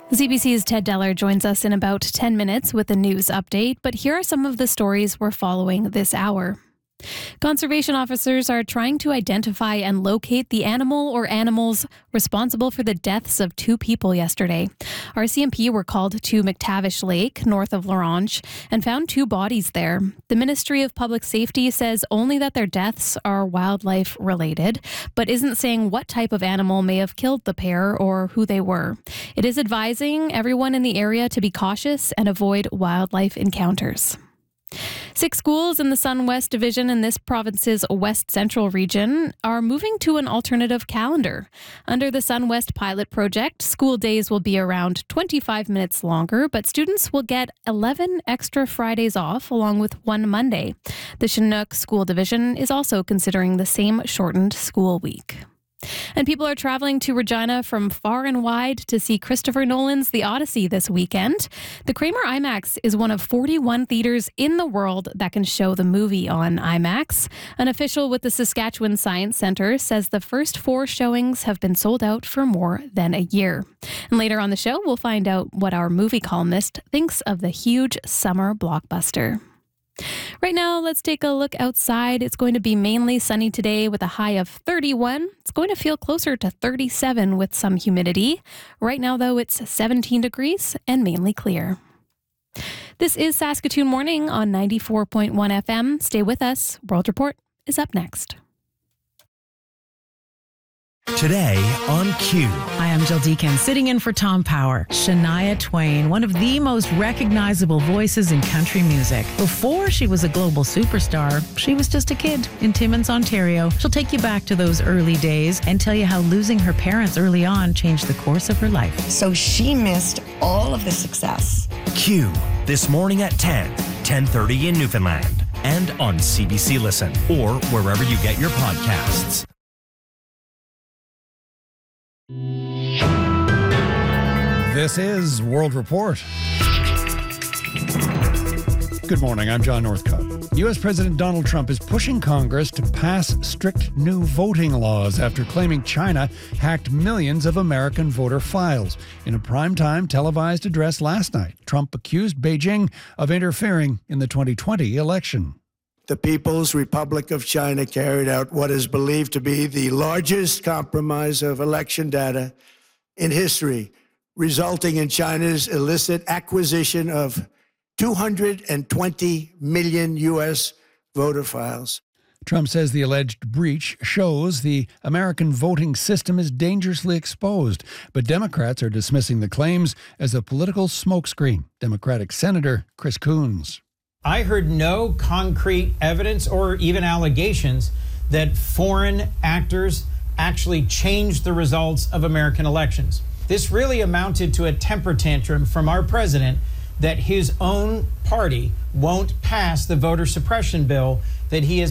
CBC's Ted Deller joins us in about 10 minutes with a news update, but here are some of the stories we're following this hour. Conservation officers are trying to identify and locate the animal or animals responsible for the deaths of 2 people yesterday. RCMP were called to McTavish Lake, north of L'Orange, and found 2 bodies there. The Ministry of Public Safety says only that their deaths are wildlife related, but isn't saying what type of animal may have killed the pair or who they were. It is advising everyone in the area to be cautious and avoid wildlife encounters. 6 schools in the Sun West Division in this province's West Central region are moving to an alternative calendar. Under the Sun West pilot project, school days will be around 25 minutes longer, but students will get 11 extra Fridays off along with 1 Monday. The Chinook School Division is also considering the same shortened school week. And people are traveling to Regina from far and wide to see Christopher Nolan's The Odyssey this weekend. The Kramer IMAX is one of 41 theaters in the world that can show the movie on IMAX. An official with the Saskatchewan Science Centre says the first 4 showings have been sold out for more than a year. And later on the show, we'll find out what our movie columnist thinks of the huge summer blockbuster. Right now, let's take a look outside. It's going to be mainly sunny today with a high of 31. It's going to feel closer to 37 with some humidity. Right now, though, it's 17 degrees and mainly clear. This is Saskatoon Morning on 94.1 FM. Stay with us. World Report is up next. Today on Q. Hi, I'm Jill Deacon, sitting in for Tom Power. Shania Twain, one of the most recognizable voices in country music. Before she was a global superstar, she was just a kid in Timmins, Ontario. She'll take you back to those early days and tell you how losing her parents early on changed the course of her life. So she missed all of the success. Q, this morning at 10:30 in Newfoundland, and on CBC Listen, or wherever you get your podcasts. This is World Report. Good morning, I'm John Northcott. U.S. President Donald Trump is pushing Congress to pass strict new voting laws after claiming China hacked millions of American voter files. In a primetime televised address last night, Trump accused Beijing of interfering in the 2020 election. The People's Republic of China carried out what is believed to be the largest compromise of election data in history, resulting in China's illicit acquisition of 220 million U.S. voter files. Trump says the alleged breach shows the American voting system is dangerously exposed, but Democrats are dismissing the claims as a political smokescreen. Democratic Senator Chris Coons. I heard no concrete evidence or even allegations that foreign actors actually changed the results of American elections. This really amounted to a temper tantrum from our president that his own party won't pass the voter suppression bill that he has